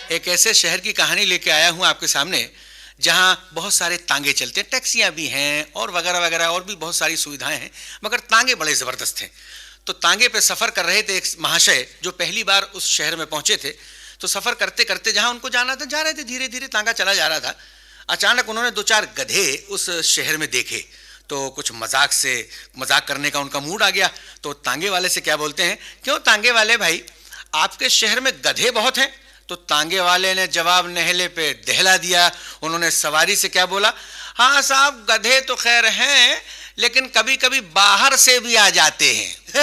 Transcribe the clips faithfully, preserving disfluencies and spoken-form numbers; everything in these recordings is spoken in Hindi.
एक ऐसे शहर की कहानी लेके आया हूं आपके सामने जहां बहुत सारे तांगे चलते हैं, टैक्सियां भी हैं और वगैरह वगैरह और भी बहुत सारी सुविधाएं हैं, मगर तांगे बड़े ज़बरदस्त हैं। तो तांगे पे सफ़र कर रहे थे एक महाशय जो पहली बार उस शहर में पहुंचे थे। तो सफ़र करते करते जहां उनको जाना था जा रहे थे, धीरे धीरे तांगा चला जा रहा था। अचानक उन्होंने दो चार गधे उस शहर में देखे तो कुछ मजाक से मजाक करने का उनका मूड आ गया। तो तांगे वाले से क्या बोलते हैं, क्यों तांगे वाले भाई, आपके शहर में गधे बहुत हैं? तो तांगे वाले ने जवाब नहले पे दहला दिया। उन्होंने सवारी से क्या बोला, हाँ साहब गधे तो खैर हैं लेकिन कभी कभी बाहर से भी आ जाते हैं।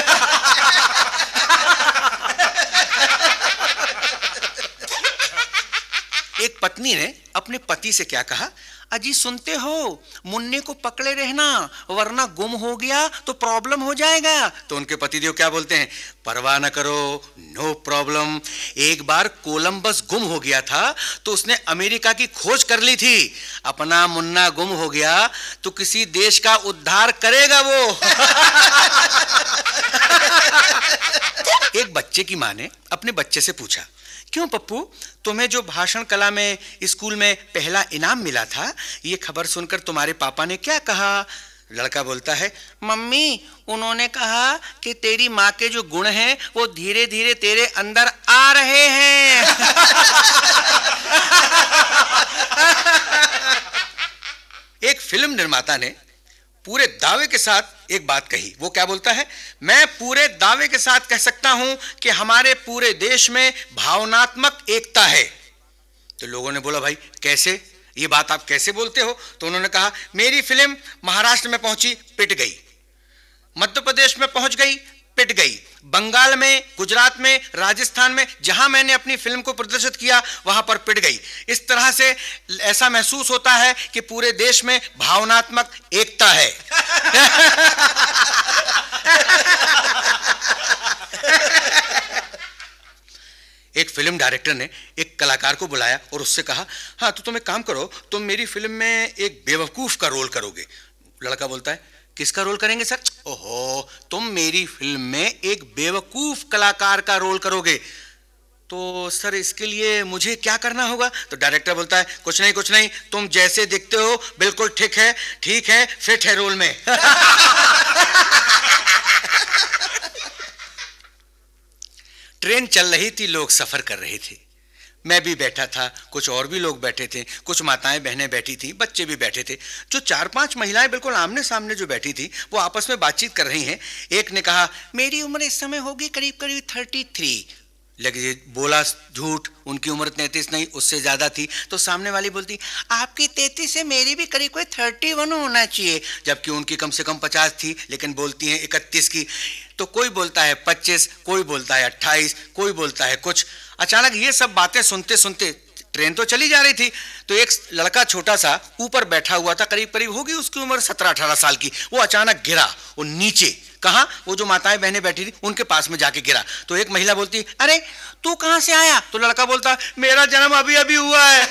एक पत्नी ने अपने पति से क्या कहा, अजी सुनते हो, मुन्ने को पकड़े रहना वरना गुम हो गया तो प्रॉब्लम हो जाएगा। तो उनके पतिदेव क्या बोलते हैं, परवाह न करो, नो प्रॉब्लम। एक बार कोलंबस गुम हो गया था तो उसने अमेरिका की खोज कर ली थी। अपना मुन्ना गुम हो गया तो किसी देश का उद्धार करेगा वो। एक बच्चे की माँ ने अपने बच्चे से पूछा, क्यों पप्पू, तुम्हें जो भाषण कला में स्कूल में पहला इनाम मिला था, ये खबर सुनकर तुम्हारे पापा ने क्या कहा? लड़का बोलता है, मम्मी उन्होंने कहा कि तेरी माँ के जो गुण हैं वो धीरे धीरे तेरे अंदर आ रहे हैं। एक फिल्म निर्माता ने पूरे दावे के साथ एक बात कही। वो क्या बोलता है, मैं पूरे दावे के साथ कह सकता हूं कि हमारे पूरे देश में भावनात्मक एकता है। तो लोगों ने बोला, भाई कैसे, ये बात आप कैसे बोलते हो? तो उन्होंने कहा, मेरी फिल्म महाराष्ट्र में पहुंची, पिट गई, मध्य प्रदेश में पहुंच गई, पिट गई, बंगाल में, गुजरात में, राजस्थान में, जहां मैंने अपनी फिल्म को प्रदर्शित किया वहां पर पिट गई। इस तरह से ऐसा महसूस होता है कि पूरे देश में भावनात्मक एकता है। एक फिल्म डायरेक्टर ने एक कलाकार को बुलाया और उससे कहा, हाँ तो तुम एक काम करो, तुम मेरी फिल्म में एक बेवकूफ का रोल करोगे। लड़का बोलता है, किसका रोल करेंगे सर? ओहो, तुम मेरी फिल्म में एक बेवकूफ कलाकार का रोल करोगे। तो सर इसके लिए मुझे क्या करना होगा? तो डायरेक्टर बोलता है, कुछ नहीं कुछ नहीं, तुम जैसे दिखते हो बिल्कुल ठीक है, ठीक है, फिट है रोल में। ट्रेन चल रही थी, लोग सफर कर रहे थे, मैं भी बैठा था, कुछ और भी लोग बैठे थे, कुछ माताएं बहनें बैठी थी, बच्चे भी बैठे थे। जो चार पांच महिलाएं बिल्कुल आमने सामने जो बैठी थी वो आपस में बातचीत कर रही हैं। एक ने कहा, मेरी उम्र इस समय होगी करीब करीब थर्टी थ्री। लगे बोला झूठ, उनकी उम्र तैंतीस नहीं उससे ज्यादा थी। तो सामने वाली बोलती, आपकी तैंतीस से मेरी भी करीब कोई थर्टी वन होना चाहिए, जबकि उनकी कम से कम पचास थी, लेकिन बोलती हैं इकतीस की। तो कोई बोलता है पच्चीस, कोई बोलता है अट्ठाईस, कोई बोलता है कुछ। अचानक ये सब बातें सुनते सुनते ट्रेन तो चली जा रही थी, तो एक लड़का छोटा सा ऊपर बैठा हुआ था, करीब करीब होगी उसकी उम्र सत्रह अठारह साल की, वो अचानक गिरा, वो नीचे, कहाँ, वो जो माताएं बहनें बैठी थी उनके पास में जाके गिरा। तो एक महिला बोलती, अरे तू कहाँ से आया? तो लड़का बोलता, मेरा जन्म अभी अभी हुआ है।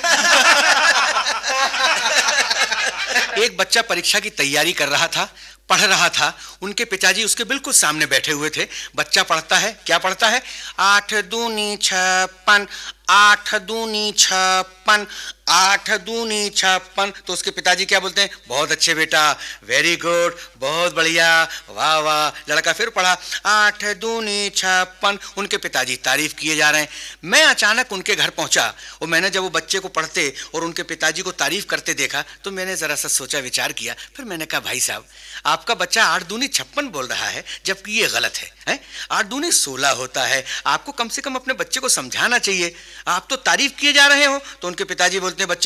एक बच्चा परीक्षा की तैयारी कर रहा था, पढ़ रहा था, उनके पिताजी उसके बिल्कुल सामने बैठे हुए थे। बच्चा पढ़ता है, क्या पढ़ता है, आठ दूनी छप्पन, आठ दूनी छप्पन, आठ दूनी छप्पन। तो उसके पिताजी क्या बोलते हैं, बहुत अच्छे बेटा, वेरी गुड, बहुत बढ़िया, वाह वाह। लड़का फिर पढ़ा, आठ दूनी छप्पन। उनके पिताजी तारीफ किए जा रहे हैं। मैं अचानक उनके घर पहुंचा और मैंने जब वो बच्चे को पढ़ते और उनके पिताजी को तारीफ करते देखा तो मैंने जरा सा सोचा, विचार किया। फिर मैंने कहा, भाई साहब आपका बच्चा आठ दूनी छप्पन बोल रहा है, जबकि ये गलत है, है? आठ दूनी सोलह होता है। आपको कम से कम अपने बच्चे को समझाना चाहिए, आप तो तारीफ किए जा रहे हो। तो उनके पिताजी बोलते हैं, बच्चे